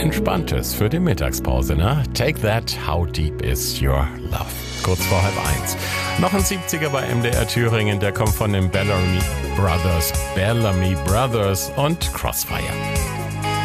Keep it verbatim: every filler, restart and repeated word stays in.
Entspanntes für die Mittagspause, ne? Take That, How Deep Is Your Love? Kurz vor halb eins. Noch ein siebziger bei M D R Thüringen, der kommt von den Bellamy Brothers, Bellamy Brothers und Crossfire.